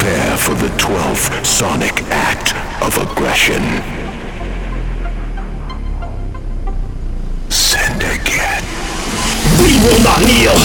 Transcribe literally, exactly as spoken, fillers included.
Prepare for the twelfth sonic act of aggression. Send again. We will not kneel.